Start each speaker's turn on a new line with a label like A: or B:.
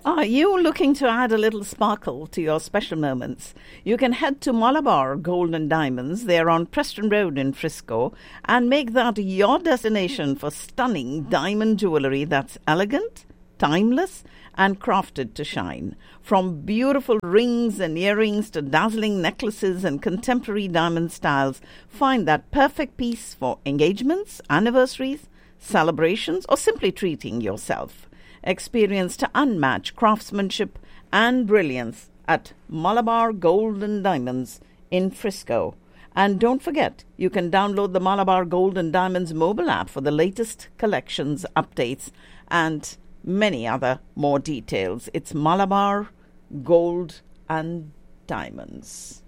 A: Are you looking to add a little sparkle to your special moments? You can head to Malabar Gold and Diamonds. They're on Preston Road in Frisco, and make that your destination for stunning diamond jewellery that's elegant, timeless, and crafted to shine. From beautiful rings and earrings to dazzling necklaces and contemporary diamond styles, find that perfect piece for engagements, anniversaries, celebrations, or simply treating yourself. Experience to unmatched craftsmanship and brilliance at Malabar Gold and Diamonds in Frisco. And don't forget, you can download the Malabar Gold and Diamonds mobile app for the latest collections, updates, and many other more details. It's Malabar Gold and Diamonds.